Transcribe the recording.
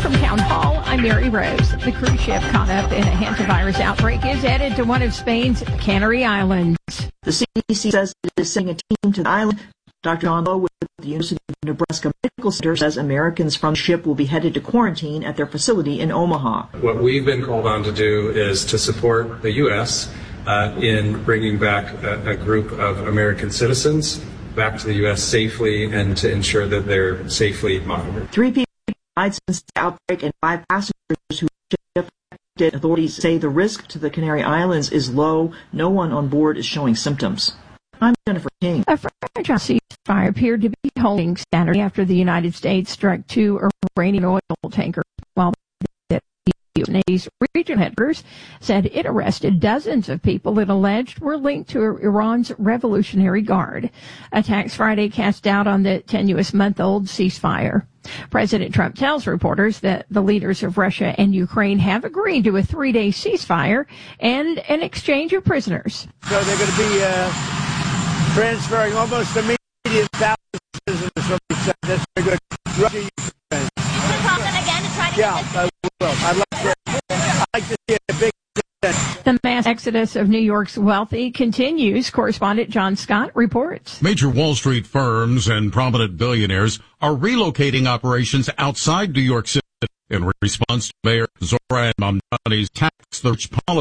from Town Hall, I'm Mary Rose. The cruise ship caught up in a hantavirus outbreak is headed to one of Spain's Canary Islands. The CDC says it is sending a team to the island. Dr. John Lowe with the University of Nebraska Medical Center says Americans from the ship will be headed to quarantine at their facility in Omaha. What we've been called on to do is to support the U.S. In bringing back a group of American citizens back to the U.S. safely and to ensure that they're safely monitored. 3 people died since the outbreak and 5 passengers who were affected. Authorities say the risk to the Canary Islands is low. No one on board is showing symptoms. I'm Jennifer King. A fragile ceasefire appeared to be holding Saturday after the United States struck 2 Iranian oil tankers, while the Navy's regional headquarters said it arrested dozens of people it alleged were linked to Iran's Revolutionary Guard. Attacks Friday cast doubt on the tenuous month-old ceasefire. President Trump tells reporters that the leaders of Russia and Ukraine have agreed to a 3-day ceasefire and an exchange of prisoners. So they're going to be transferring almost immediate thousands of prisoners from each side. That's very good. Russia, Ukraine. You'll talk them again to try to I will. I'd like to see a big The mass exodus of New York's wealthy continues. Correspondent John Scott reports. Major Wall Street firms and prominent billionaires are relocating operations outside New York City in response to Mayor Zoran Mamdani's tax search policy.